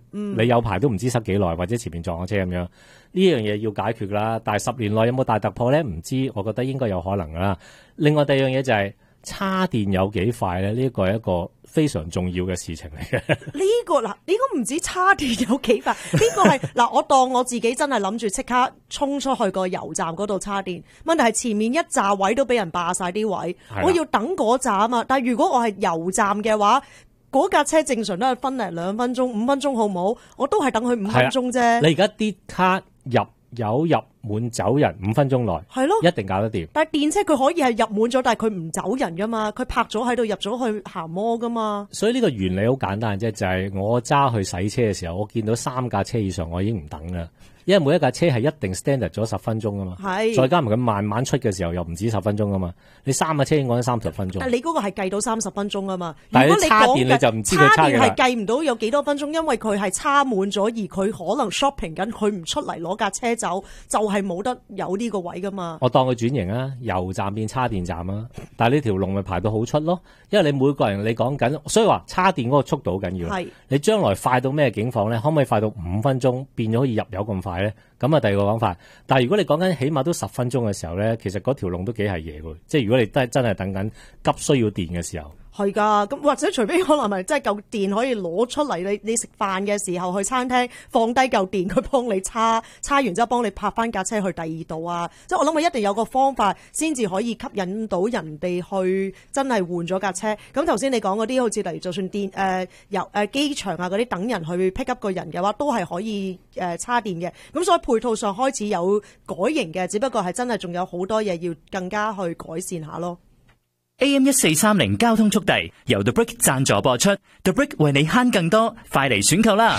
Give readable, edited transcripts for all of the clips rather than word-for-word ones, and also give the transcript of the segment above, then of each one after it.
你有排都唔知塞幾耐，或者前面撞咗車咁樣，呢樣嘢要解決啦。但係10年內有冇大突破咧？唔知，我覺得應該有可能噶啦。另外第二樣嘢就係叉電有幾快咧？呢個係一個非常重要嘅事情嚟嘅。 呢個唔止叉電有幾快，呢個係嗱，我當我自己真係諗住即刻衝出去個油站嗰度叉電，問題係前面一紮位都俾人霸晒啲位，我要等嗰紮啊嘛。但係如果我係油站嘅話，嗰架車正常都係分嚟2分鐘、5分鐘，好唔好？我都係等佢5分鐘啫。 你而家啲卡入油入滿走人5分鐘內，係咯，一定搞得掂。 但係電車佢可以係入滿咗，但係佢唔走人噶嘛，佢泊咗喺度入咗去行摩噶嘛。所以呢個原理好簡單啫，就係我揸去洗車嘅時候，我見到3架車以上，我已經唔等啦。因為每一架車係一定 standard 咗10分鐘噶嘛，再加埋佢慢慢出嘅時候又唔止10分鐘噶嘛，你3架車已經講緊30分鐘。但係你嗰個係計到30分鐘啊嘛，但係你叉電你就唔知佢叉電係計唔到有幾多分鐘，因為佢係叉滿咗，而佢可能 shopping 緊，佢唔出嚟攞架車走，就係冇得有呢個位噶嘛。我當佢轉型啊，油站變叉電站啊，但係呢條龍咪排到好出咯，因為你每個人你講緊，所以話叉電嗰個速度好緊要。係你將來快到咩境況咧？可唔可以快到5分鐘變咗可以入油咁快咧？咁啊，第二個講法。但係如果你講緊起碼都10分鐘嘅時候咧，其實嗰條龍都幾係嘢喎。即係如果你真係等緊急需要電嘅時候。係㗎，咁或者除非可能係真係夠電可以攞出嚟，你食飯嘅時候去餐廳放低嚿電，佢幫你叉完之後幫你泊翻架車去第二度啊！即係我諗佢一定有個方法先至可以吸引到人哋去真係換咗架車。咁頭先你講嗰啲好似例如就算電機場啊嗰啲等人去 pick up 個人嘅話，都係可以叉電嘅。咁所以配套上開始有改型嘅，只不過係真係仲有好多嘢要更加去改善下咯。 AM1430 交通速遞由 The Brick 贊助播出 ，The Brick 為你慳更多，快嚟選購啦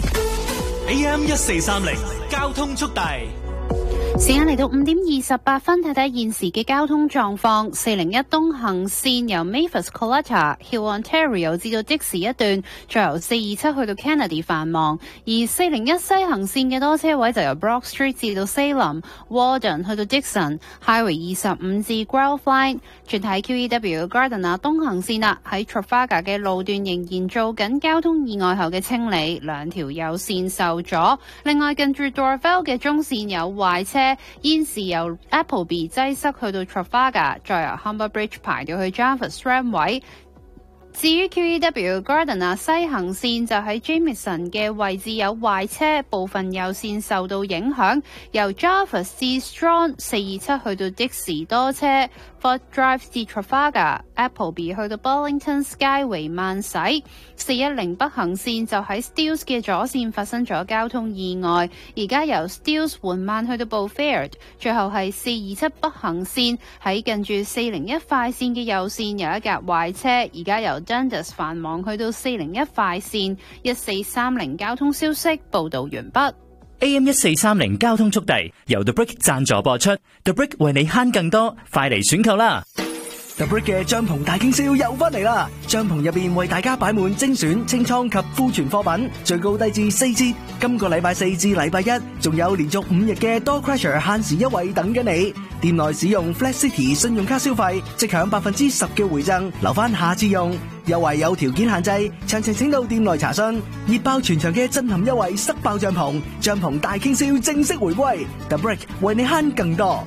！AM1430 交通速遞。 時間嚟到5點28分，睇睇現時嘅交通狀況。401東行線由 Mavis Coletta、Hill Ontario 至到的士一段，再由427去到 Kennedy 繁忙；而401西行線嘅多車位就由 Brock Street 至到 Salem、Warden 去到 Dixon、Highway 25至 Guelph Line。轉睇 QEW Gardiner 東行線啦，喺 Trafalgar 嘅路段仍然做緊交通意外後嘅清理，2條有線受阻。另外近住 Dorval 嘅中線有壞車。現時由 Appleby 擠塞去到 Trafalgar， 再由 Humber Bridge 排到去 Jarvis Tram 位。至於 QEW Gardiner 西行線就喺 Jameson 嘅位置有壞車，部分右線受到影響，由 Jarvis 至 Strong 427去到的士多車 ，Fort Drive 至 Trafalgar、Appleby 去到 Burlington Skyway 慢駛。410北行線就喺 Steeles 嘅左線發生咗交通意外，而家由 Steeles 緩慢去到 Beaufort。最後係427北行線喺近住401快線嘅右線有一架壞車，而家由Dundas 繁忙去到401快線。1430交通消息報道完畢。 AM1430交通速遞由 The Brick 贊助播出 ，The Brick 為你慳更多，快嚟選購啦！ The Brick 嘅帳篷大傾銷又翻嚟啦！帳篷入邊為大家擺滿精選清倉及庫存貨品，最高低至4折。今個禮拜4至禮拜1，仲有連續5日嘅 Door Crusher 限時優惠等緊你。店內使用 Flat City 信用卡消費，即享10%嘅回贈，留翻下次用。優惠有條件限制，詳情請到店內查詢。熱爆全場嘅震撼優惠，塞爆帳篷，帳篷大傾銷正式回歸。The Brick 為你慳更多。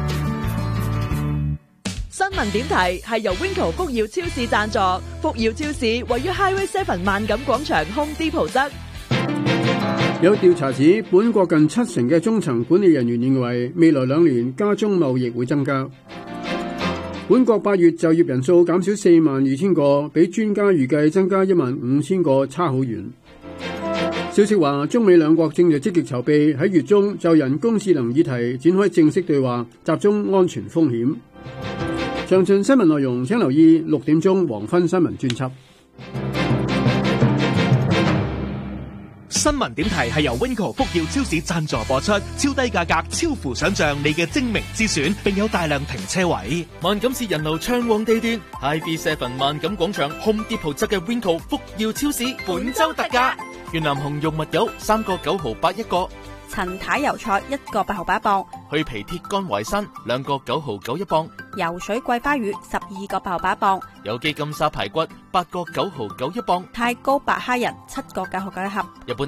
新聞點題係由 Winco 福耀超市贊助，福耀超市位於 Highway 7萬錦廣場 Home Depot 側。 有調查指，本國近70%嘅中層管理人員認為，未來2年加中貿易會增加。本國8月就業人數減少42,000個，比專家預計增加15,000個差好遠。消息話，中美兩國正在積極籌備喺月中就人工智能議題展開正式對話，集中安全風險。詳盡新聞內容請留意6點鐘黃昏新聞專輯。 新聞點題係由 Winco 福耀超市贊助播出，超低價格，超乎想象，你嘅精明之選，並有大量停車位。 萬錦市人流暢旺地段 ，Highway 7萬錦廣場 Home Depot 側嘅 Winco 福耀超市本周特價，越南紅肉蜜柚3個9毫8一個， 陳太油菜1個8毫8一磅， 去皮鐵乾淮山2個9毫9一磅， 游水桂花魚12個8毫8一磅， 有機金沙排骨8個9毫9一磅， 太高白蝦仁7個9毫9一盒， 日本